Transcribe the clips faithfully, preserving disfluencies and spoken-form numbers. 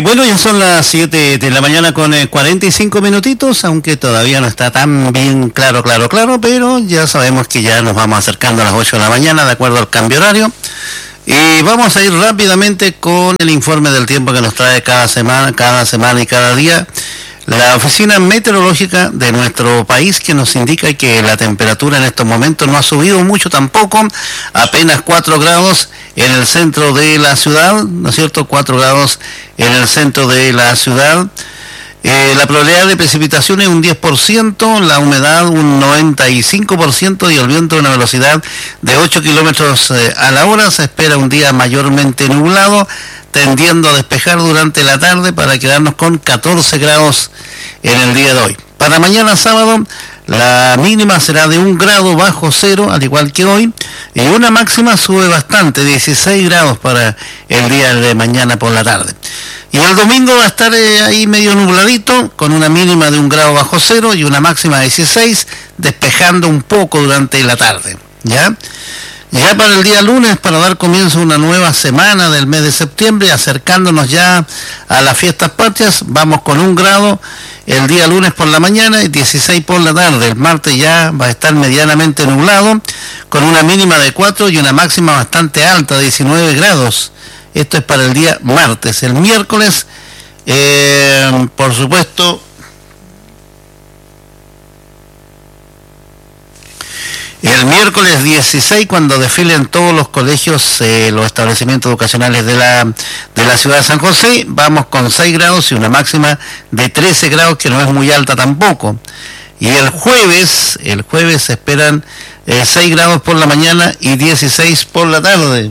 Bueno, ya son las siete de la mañana con eh, cuarenta y cinco minutitos, aunque todavía no está tan bien claro, claro, claro, pero ya sabemos que ya nos vamos acercando a las ocho de la mañana, de acuerdo al cambio horario. Y vamos a ir rápidamente con el informe del tiempo que nos trae cada semana, cada semana y cada día la Oficina Meteorológica de nuestro país, que nos indica que la temperatura en estos momentos no ha subido mucho tampoco, apenas cuatro grados en el centro de la ciudad, ¿no es cierto? cuatro grados en el centro de la ciudad. Eh, la probabilidad de precipitación es un diez por ciento, la humedad un noventa y cinco por ciento y el viento a una velocidad de ocho kilómetros eh, a la hora. Se espera un día mayormente nublado, tendiendo a despejar durante la tarde para quedarnos con catorce grados en el día de hoy. Para mañana sábado, la mínima será de un grado bajo cero, al igual que hoy, y una máxima sube bastante, dieciséis grados para el día de mañana por la tarde. Y el domingo va a estar eh, ahí medio nubladito, con una mínima de un grado bajo cero y una máxima de dieciséis, despejando un poco durante la tarde, ¿ya? Ya para el día lunes, para dar comienzo a una nueva semana del mes de septiembre, acercándonos ya a las fiestas patrias, vamos con un grado el día lunes por la mañana y dieciséis por la tarde. El martes ya va a estar medianamente nublado, con una mínima de cuatro y una máxima bastante alta, diecinueve grados. Esto es para el día martes. El miércoles, eh, por supuesto, el miércoles dieciséis, cuando desfilen todos los colegios, eh, los establecimientos educacionales de la, de la ciudad de San José, vamos con seis grados y una máxima de trece grados, que no es muy alta tampoco. Y el jueves, el jueves se esperan eh, seis grados por la mañana y dieciséis por la tarde.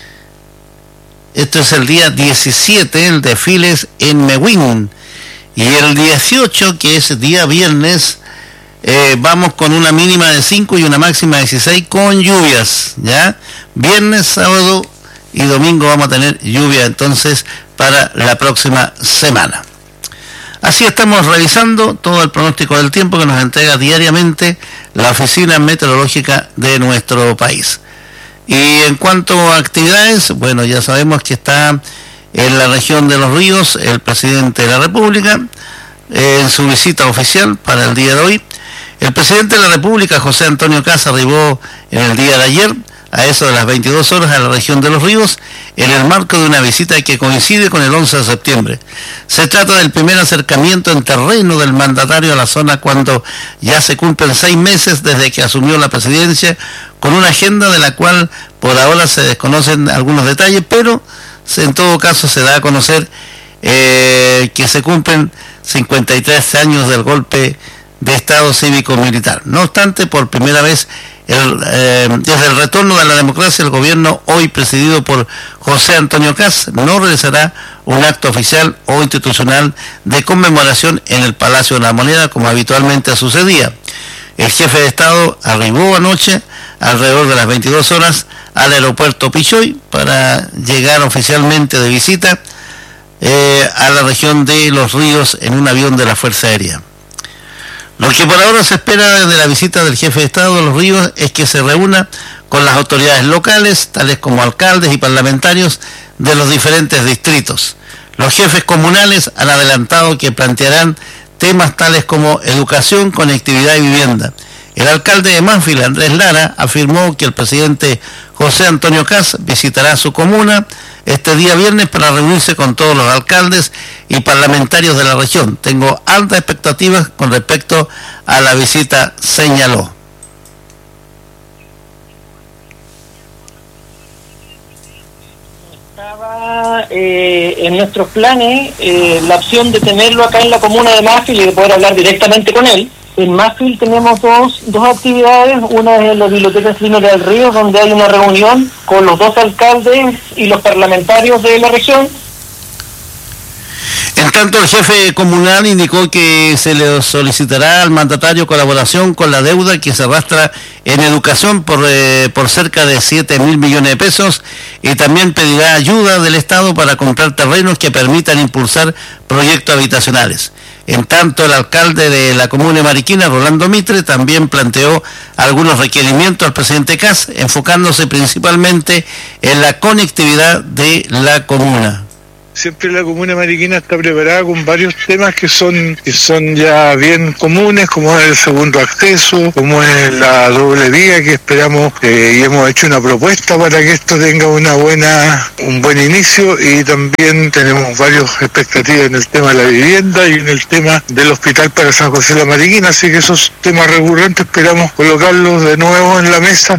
Esto es el día diecisiete, el desfile es en Mewin. Y el dieciocho, que es día viernes, Eh, vamos con una mínima de cinco y una máxima de dieciséis con lluvias, ¿ya? Viernes, sábado y domingo vamos a tener lluvia entonces para la próxima semana. Así estamos revisando todo el pronóstico del tiempo que nos entrega diariamente la Oficina Meteorológica de nuestro país. Y en cuanto a actividades, bueno, ya sabemos que está en la región de Los Ríos el presidente de la República eh, en su visita oficial para el día de hoy. El presidente de la República, José Antonio Kast, arribó en el día de ayer, a eso de las veintidós horas, a la región de Los Ríos, en el marco de una visita que coincide con el once de septiembre. Se trata del primer acercamiento en terreno del mandatario a la zona cuando ya se cumplen seis meses desde que asumió la presidencia, con una agenda de la cual por ahora se desconocen algunos detalles, pero en todo caso se da a conocer eh, que se cumplen cincuenta y tres años del golpe de Estado cívico-militar. No obstante, por primera vez el, eh, desde el retorno de la democracia, el gobierno hoy presidido por José Antonio Kast no realizará un acto oficial o institucional de conmemoración en el Palacio de la Moneda como habitualmente sucedía. El jefe de Estado arribó anoche alrededor de las veintidós horas al aeropuerto Pichoy para llegar oficialmente de visita eh, a la región de Los Ríos en un avión de la Fuerza Aérea. Lo que por ahora se espera de la visita del jefe de Estado de Los Ríos es que se reúna con las autoridades locales, tales como alcaldes y parlamentarios de los diferentes distritos. Los jefes comunales han adelantado que plantearán temas tales como educación, conectividad y vivienda. El alcalde de Manfield, Andrés Lara, afirmó que el presidente José Antonio Kast visitará su comuna este día viernes para reunirse con todos los alcaldes y parlamentarios de la región. Tengo altas expectativas con respecto a la visita, señaló. Estaba eh, en nuestros planes eh, la opción de tenerlo acá en la comuna de Manfield y de poder hablar directamente con él. En Manfield tenemos dos, dos actividades, una es en la Biblioteca Clínica del Río, donde hay una reunión con los dos alcaldes y los parlamentarios de la región. En tanto, el jefe comunal indicó que se le solicitará al mandatario colaboración con la deuda que se arrastra en educación por, eh, por cerca de siete mil millones de pesos y también pedirá ayuda del Estado para comprar terrenos que permitan impulsar proyectos habitacionales. En tanto, el alcalde de la comuna de Mariquina, Rolando Mitre, también planteó algunos requerimientos al presidente Kast, enfocándose principalmente en la conectividad de la comuna. siempre la comuna de Mariquina está preparada con varios temas que son que son ya bien comunes, como es el segundo acceso, como es la doble vía, que esperamos eh, y hemos hecho una propuesta para que esto tenga una buena un buen inicio, y también tenemos varias expectativas en el tema de la vivienda y en el tema del hospital para San José de la Mariquina, así que esos temas recurrentes esperamos colocarlos de nuevo en la mesa.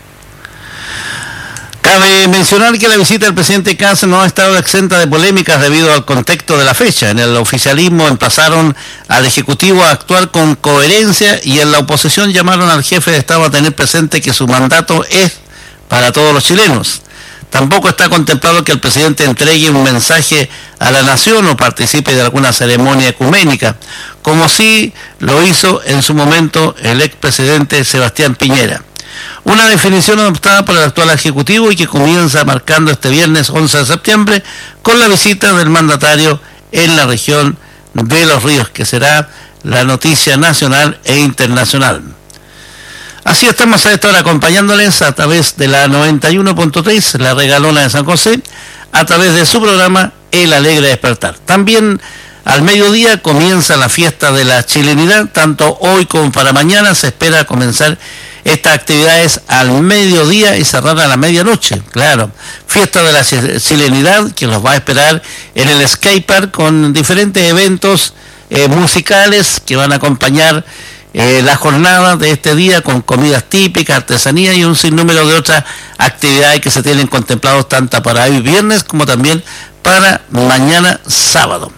Cabe mencionar que la visita del presidente Kast no ha estado exenta de polémicas debido al contexto de la fecha. En el oficialismo emplazaron al Ejecutivo a actuar con coherencia y en la oposición llamaron al jefe de Estado a tener presente que su mandato es para todos los chilenos. Tampoco está contemplado que el presidente entregue un mensaje a la nación o participe de alguna ceremonia ecuménica, como sí lo hizo en su momento el expresidente Sebastián Piñera. Una definición adoptada por el actual Ejecutivo y que comienza marcando este viernes once de septiembre con la visita del mandatario en la región de Los Ríos, que será la noticia nacional e internacional. Así estamos a esta hora acompañándoles a través de la noventa y uno punto tres, la Regalona de San José, a través de su programa El Alegre Despertar. También al mediodía comienza la fiesta de la chilenidad, tanto hoy como para mañana se espera comenzar estas actividades al mediodía y cerrar a la medianoche, claro. Fiesta de la chilenidad que los va a esperar en el skatepark con diferentes eventos eh, musicales que van a acompañar eh, la jornada de este día con comidas típicas, artesanía y un sinnúmero de otras actividades que se tienen contemplados tanto para hoy viernes como también para mañana sábado.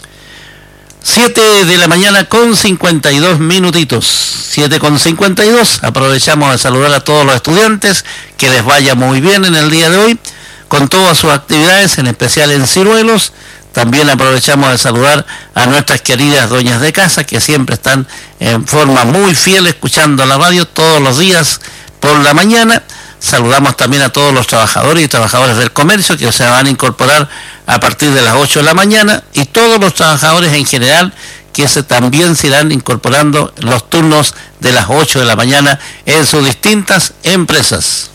siete de la mañana con cincuenta y dos minutitos, siete con cincuenta y dos, aprovechamos de saludar a todos los estudiantes, que les vaya muy bien en el día de hoy, con todas sus actividades, en especial en Ciruelos. También aprovechamos de saludar a nuestras queridas dueñas de casa, que siempre están en forma muy fiel escuchando la radio todos los días por la mañana. Saludamos también a todos los trabajadores y trabajadoras del comercio que se van a incorporar a partir de las ocho de la mañana y todos los trabajadores en general que se también se irán incorporando los turnos de las ocho de la mañana en sus distintas empresas.